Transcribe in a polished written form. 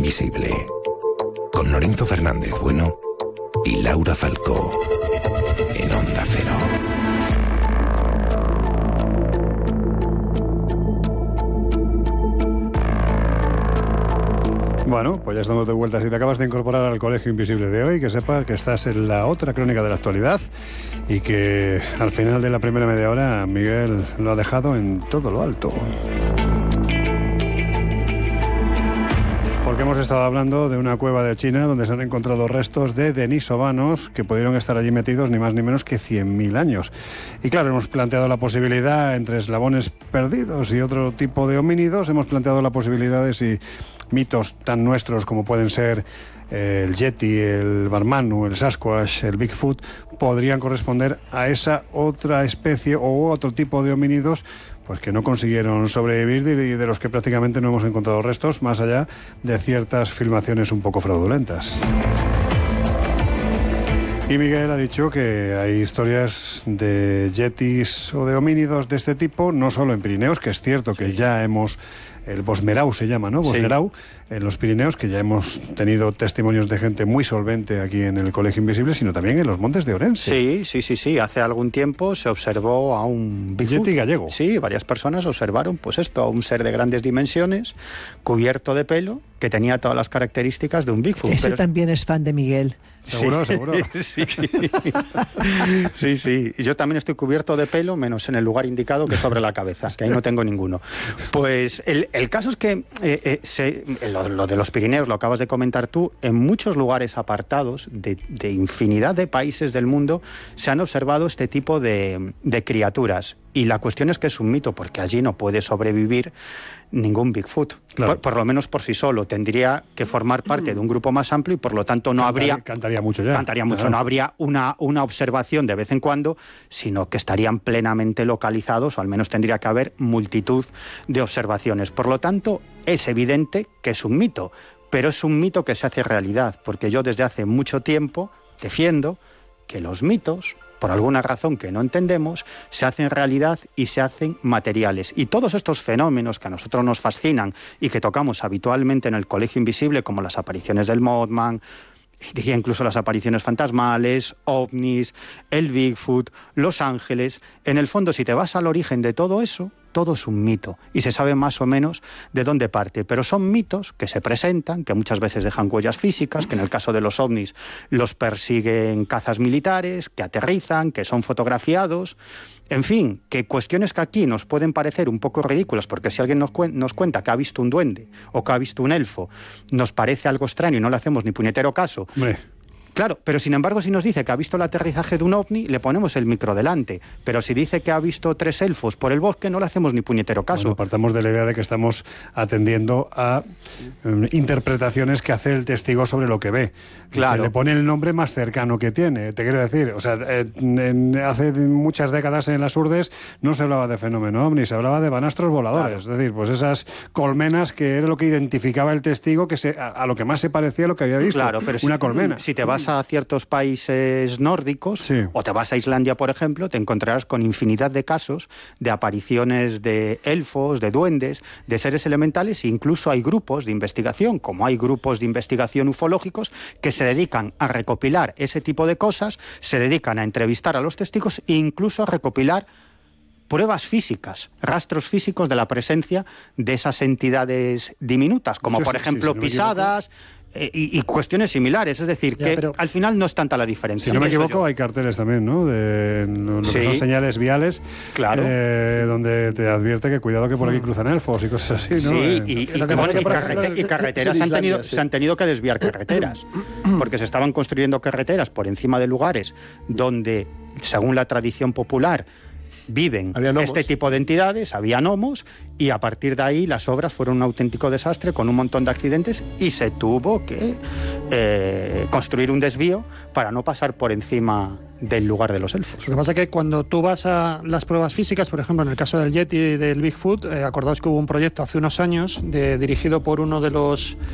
Invisible, con Lorenzo Fernández Bueno y Laura Falcó, en Onda Cero. Bueno, pues ya estamos de vuelta. Si te acabas de incorporar al Colegio Invisible de hoy, que sepas que estás en la otra crónica de la actualidad y que al final de la primera media hora Miguel lo ha dejado en todo lo alto. Porque hemos estado hablando de una cueva de China donde se han encontrado restos de denisovanos que pudieron estar allí metidos ni más ni menos que 100.000 años. Y claro, hemos planteado la posibilidad entre eslabones perdidos y otro tipo de homínidos, hemos planteado la posibilidad de si mitos tan nuestros como pueden ser el Yeti, el Barmanu, el Sasquatch, el Bigfoot, podrían corresponder a esa otra especie o otro tipo de homínidos pues que no consiguieron sobrevivir y de los que prácticamente no hemos encontrado restos, más allá de ciertas filmaciones un poco fraudulentas. Y Miguel ha dicho que hay historias de yetis o de homínidos de este tipo, no solo en Pirineos, que es cierto que ya hemos... El Bosmerau se llama, ¿no? Bosmerau, en los Pirineos, que ya hemos tenido testimonios de gente muy solvente aquí en el Colegio Invisible, sino también en los montes de Orense. Sí. Hace algún tiempo se observó a un Bigfoot. Yeti gallego. Sí, varias personas observaron, pues esto, a un ser de grandes dimensiones, cubierto de pelo, que tenía todas las características de un Bigfoot. Ese también es fan de Miguel. Seguro. Sí. Y yo también estoy cubierto de pelo, menos en el lugar indicado, que sobre la cabeza, que ahí no tengo ninguno. Pues el caso es que lo de los Pirineos, lo acabas de comentar tú, en muchos lugares apartados de infinidad de países del mundo se han observado este tipo de criaturas. Y la cuestión es que es un mito, porque allí no puede sobrevivir ningún Bigfoot. Claro. Por lo menos por sí solo. Tendría que formar parte de un grupo más amplio y por lo tanto no habría... Cantaría mucho ya. Claro. No habría una observación de vez en cuando, sino que estarían plenamente localizados, o al menos tendría que haber multitud de observaciones. Por lo tanto, es evidente que es un mito, pero es un mito que se hace realidad, porque yo desde hace mucho tiempo defiendo que los mitos, por alguna razón que no entendemos, se hacen realidad y se hacen materiales. Y todos estos fenómenos que a nosotros nos fascinan y que tocamos habitualmente en el Colegio Invisible, como las apariciones del Mothman, diría incluso las apariciones fantasmales, ovnis, el Bigfoot, los ángeles, en el fondo, si te vas al origen de todo eso, todo es un mito y se sabe más o menos de dónde parte, pero son mitos que se presentan, que muchas veces dejan huellas físicas, que en el caso de los ovnis los persiguen cazas militares, que aterrizan, que son fotografiados, en fin, que cuestiones que aquí nos pueden parecer un poco ridículas, porque si alguien nos cuenta que ha visto un duende o que ha visto un elfo, nos parece algo extraño y no le hacemos ni puñetero caso. Claro, pero sin embargo, si nos dice que ha visto el aterrizaje de un ovni, le ponemos el micro delante. Pero si dice que ha visto 3 elfos por el bosque, no le hacemos ni puñetero caso. Bueno, partamos de la idea de que estamos atendiendo a interpretaciones que hace el testigo sobre lo que ve. Claro. Que le pone el nombre más cercano que tiene. Te quiero decir, o sea, hace muchas décadas en las Urdes no se hablaba de fenómeno ovni, se hablaba de banastros voladores. Claro. Es decir, pues esas colmenas que era lo que identificaba el testigo, que a lo que más se parecía a lo que había visto. Claro, pero una colmena. Si te vas a ciertos países nórdicos, o te vas a Islandia, por ejemplo, te encontrarás con infinidad de casos de apariciones de elfos, de duendes, de seres elementales, e incluso hay grupos de investigación, como hay grupos de investigación ufológicos, que se dedican a recopilar ese tipo de cosas, se dedican a entrevistar a los testigos e incluso a recopilar pruebas físicas, rastros físicos de la presencia de esas entidades diminutas, como por ejemplo pisadas, y cuestiones similares, es decir, que al final no es tanta la diferencia. Si no me equivoco, hay carteles también, ¿no? De lo que son señales viales, claro, donde te advierte que cuidado que por aquí cruzan elfos y cosas así, ¿no? Sí, y carreteras se han tenido que desviar carreteras, porque se estaban construyendo carreteras por encima de lugares donde, según la tradición popular, viven este tipo de entidades, había gnomos, y a partir de ahí las obras fueron un auténtico desastre con un montón de accidentes y se tuvo que construir un desvío para no pasar por encima del lugar de los elfos. Lo que pasa es que cuando tú vas a las pruebas físicas, por ejemplo, en el caso del Yeti y del Bigfoot, acordaos que hubo un proyecto hace unos años dirigido por uno de los